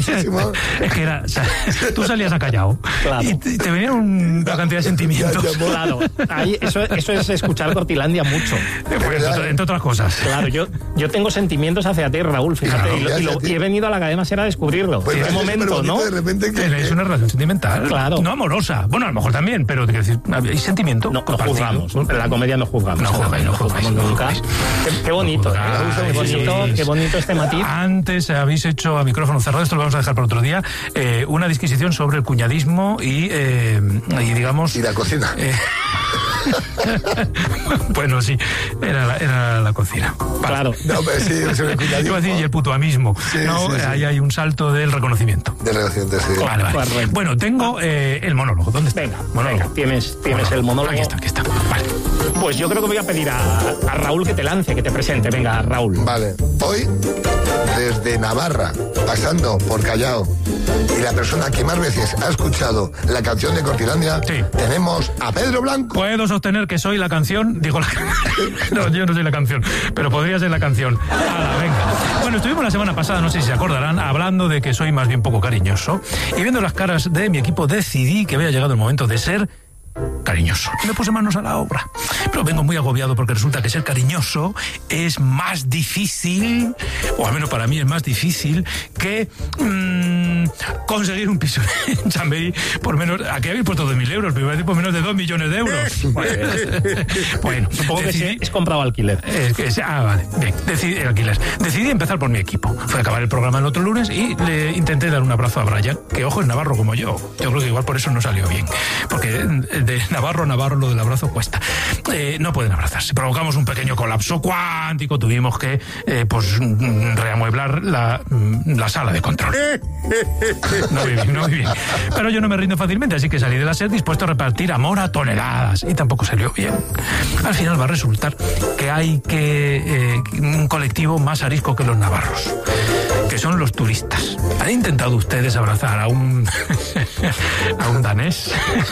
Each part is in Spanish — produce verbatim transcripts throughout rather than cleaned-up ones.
muchísimo. Es que era, o sea, tú salías a Callao, claro, y te, te venía un, una cantidad de sentimientos. Ya, ya, claro, ahí, eso, eso es escuchar Cortilandia mucho. Pues, entre, entre otras cosas. Claro, yo, yo tengo sentimientos hacia ti, Raúl, fíjate, claro, y, lo, y, lo, y he venido a la cadena SER a descubrirlo. Pues, en qué momento, ¿no? De repente que... Es una relación sentimental. Claro. No amorosa. Bueno, a lo mejor también, pero decir, hay sentimiento. No, no juzgamos. En la comedia no juzgamos. No juzgamos, no juzgamos nunca. Qué, qué bonito, ¿eh? Qué bonito, qué bonito este matiz. Antes habéis hecho a micrófono cerrado, esto lo vamos a dejar para otro día, eh, una disquisición sobre el cuñadismo y, eh, y digamos... Y la cocina. Eh, bueno, sí, era la, era la cocina. Vale. Claro. No, pero sí, sobre el cuñadismo. Iba a decir, y el putoamismo. Sí, no, sí, sí. Ahí hay un salto del reconocimiento. Del reconocimiento, sí. Vale, vale. Correcto. Bueno, tengo eh, el monólogo. ¿Dónde está? Venga, monólogo. venga, tienes, tienes monólogo. el monólogo. Aquí está, aquí está. Vale. Pues yo creo que voy a pedir a, a Raúl que te lance, que te presente. Venga, Raúl. Vale. Hoy, desde Navarra, pasando por Callao, y la persona que más veces ha escuchado la canción de Cortilandia, sí, tenemos a Pedro Blanco. Puedo sostener que soy la canción, digo la... No, yo no soy la canción, pero podría ser la canción. Hala, venga. Bueno, estuvimos la semana pasada, no sé si se acordarán, hablando de que soy más bien poco cariñoso, y viendo las caras de mi equipo decidí que había llegado el momento de ser cariñoso. Me puse manos a la obra. Pero vengo muy agobiado porque resulta que ser cariñoso es más difícil, o al menos para mí es más difícil, que mmm, conseguir un piso en Chamberí por menos... Aquí habéis puesto dos mil euros, pero iba a decir por menos de dos millones de euros. Bueno, supongo que sí, es comprado alquiler. Eh, que es, ah, vale, bien, decidí, alquiler. Decidí empezar por mi equipo. Fue a acabar el programa el otro lunes y le intenté dar un abrazo a Brian, que ojo es navarro como yo. Yo creo que igual por eso no salió bien. Porque de Navarro a Navarro lo del abrazo cuesta. Eh, no pueden abrazarse. Provocamos un pequeño colapso cuántico. Tuvimos que eh, pues reamueblar la, la sala de control. No muy bien, no muy bien. Pero yo no me rindo fácilmente, así que salí de la SER dispuesto a repartir amor a toneladas. Y tampoco salió bien. Al final va a resultar que hay que eh, un colectivo más arisco que los navarros, que son los turistas. ¿Han intentado ustedes abrazar a un a un danés?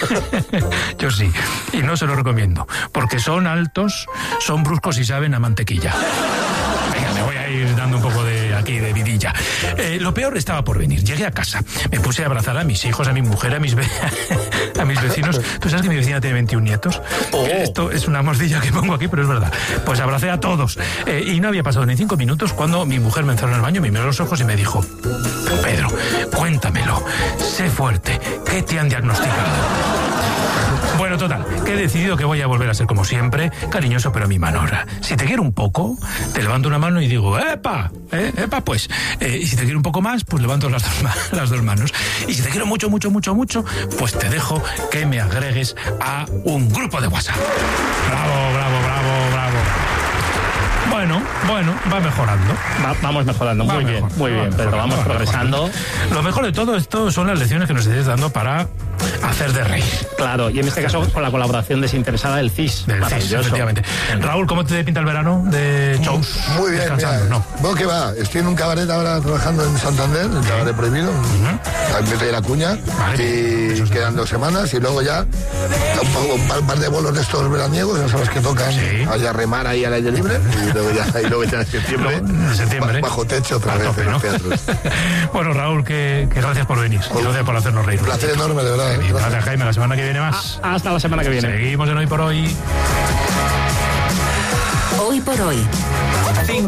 Yo sí, y no se lo recomiendo, porque son altos, son bruscos y saben a mantequilla. Venga, me voy a ir dando un poco de aquí, de vidilla. Eh, lo peor estaba por venir. Llegué a casa, me puse a abrazar a mis hijos, a mi mujer, a mis, ve a mis vecinos. ¿Tú sabes que mi vecina tiene veintiún nietos? Oh. Esto es una mordilla que pongo aquí, pero es verdad. Pues abracé a todos. Eh, y no había pasado ni cinco minutos cuando mi mujer me encerró en el baño, me miró los ojos y me dijo: Pedro, cuéntamelo, sé fuerte, ¿qué te han diagnosticado? Bueno, total, que he decidido que voy a volver a ser como siempre, cariñoso pero a mi manera. Si te quiero un poco, te levanto una mano y digo, ¡epa! ¿Eh? ¡Epa, pues! Eh, y si te quiero un poco más, pues levanto las dos, las dos manos. Y si te quiero mucho, mucho, mucho, mucho, pues te dejo que me agregues a un grupo de WhatsApp. ¡Bravo, bravo, bravo, bravo! Bueno, bueno, va mejorando. Va, vamos mejorando, va muy mejor, bien, muy va bien, mejor, pero vamos va progresando. Lo mejor de todo esto son las lecciones que nos estáis dando para hacer de reír. Claro, y en este caso con la colaboración desinteresada del C I S. Del C I S, efectivamente. Raúl, ¿cómo te pinta el verano de shows? Muy bien, mira, ¿no? ¿Vos qué va? Estoy en un cabaret ahora trabajando en Santander, el cabaret prohibido, uh-huh. Al Metro de la Cuña, vale, y quedan dos semanas y luego ya un, poco, un, par, un par de bolos de estos veraniegos, ya sabes que tocan, sí. Allá a remar ahí al aire libre, y luego ya, y luego ya en septiembre, en septiembre. Bajo techo otra vez en los teatros. Bueno, Raúl, que, que gracias por venir, y gracias por hacernos reír. Un placer enorme, de verdad. Gracias, gracias, Jaime, la semana que viene más. Ah, hasta la semana que viene. Seguimos en Hoy por Hoy. Hoy por Hoy.